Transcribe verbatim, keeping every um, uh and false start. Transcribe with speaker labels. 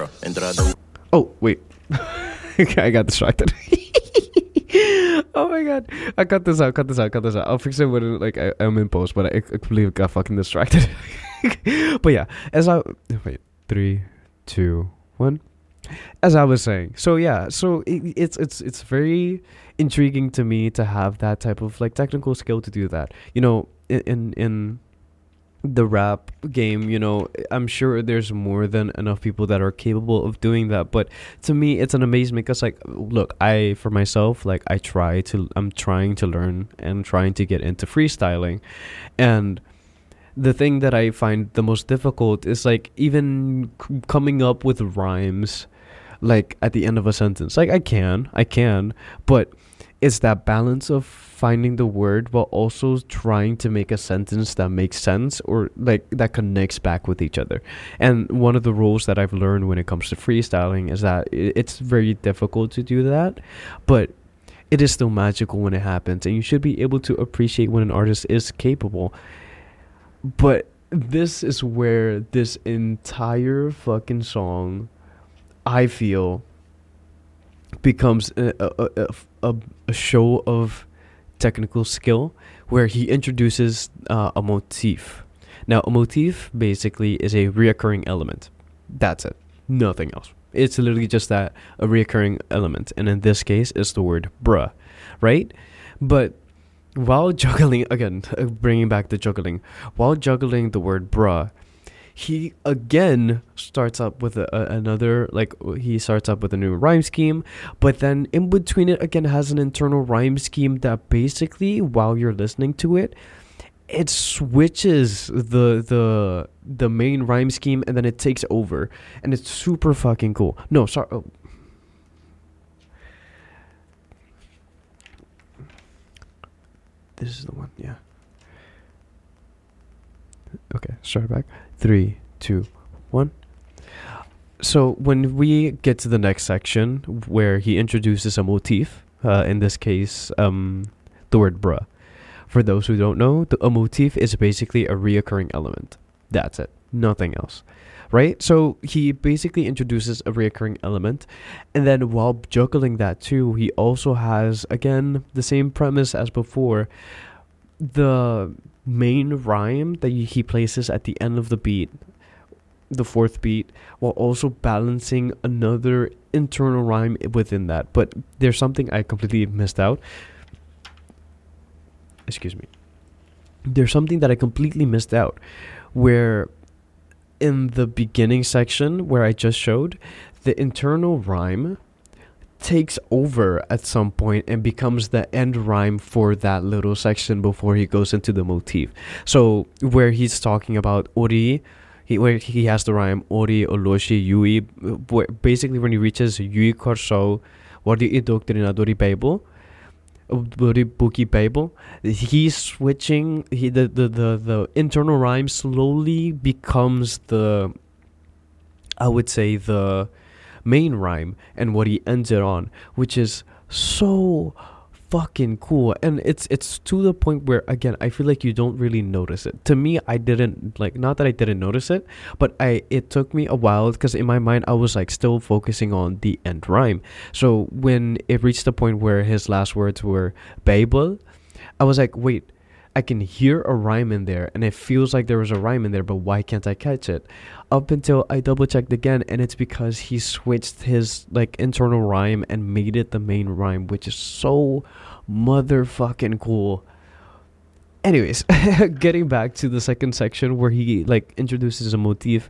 Speaker 1: Oh, wait. I got distracted. Oh my god. I cut this out, cut this out, cut this out. I'll fix it when like I, I'm in post, but I, I completely got fucking distracted. But yeah, as I wait, three, two, one. As I was saying, so yeah, so it, it's it's it's very intriguing to me to have that type of like technical skill to do that. You know, in in the rap game, you know, I'm sure there's more than enough people that are capable of doing that, but to me it's an amazement because like look, I for myself, like I try to I'm trying to learn and trying to get into freestyling, and the thing that I find the most difficult is like even c- coming up with rhymes like at the end of a sentence. Like I can I can but it's that balance of finding the word while also trying to make a sentence that makes sense or like that connects back with each other. And one of the rules that I've learned when it comes to freestyling is that i- it's very difficult to do that, but it is still magical when it happens, and you should be able to appreciate when an artist is capable. But this is where this entire fucking song, I feel, becomes a, a, a, a, a show of technical skill where he introduces uh, a motif. Now, a motif basically is a reoccurring element. That's it. Nothing else. It's literally just that, a reoccurring element. And in this case, it's the word bruh, right? But while juggling, again, bringing back the juggling, while juggling the word bruh, he again starts up with a, a, another like he starts up with a new rhyme scheme, but then in between it again has an internal rhyme scheme that basically while you're listening to it, it switches the the the main rhyme scheme and then it takes over, and it's super fucking cool. No, sorry. Oh. This is the one, yeah. Okay, start back. Three, two, one. So when we get to the next section where he introduces a motif, uh, in this case, um, the word bruh. For those who don't know, the, a motif is basically a reoccurring element. That's it. Nothing else. Right? So he basically introduces a reoccurring element, and then while juggling that too, he also has, again, the same premise as before, the main rhyme that he places at the end of the beat, the fourth beat, while also balancing another internal rhyme within that. But there's something I completely missed out. Excuse me. There's something that I completely missed out, where in the beginning section where I just showed, the internal rhyme takes over at some point and becomes the end rhyme for that little section before he goes into the motif. So where he's talking about ori, he where he has the rhyme ori oloshi yui, where basically when he reaches yui korso wadi idoktrinadori bible, Buri Buki Bible, he's switching. He the, the the the internal rhyme slowly becomes the, I would say, the main rhyme and what he ends it on, which is so fucking cool. And it's it's to the point where again I feel like you don't really notice it. To me, I didn't like not that I didn't notice it, but I it took me a while because in my mind I was like still focusing on the end rhyme. So when it reached the point where his last words were Bible, I was like, wait, I can hear a rhyme in there and it feels like there was a rhyme in there, but why can't I catch it? Up until I double checked again, and it's because he switched his like internal rhyme and made it the main rhyme, which is so motherfucking cool. Anyways, getting back to the second section where he like introduces a motif.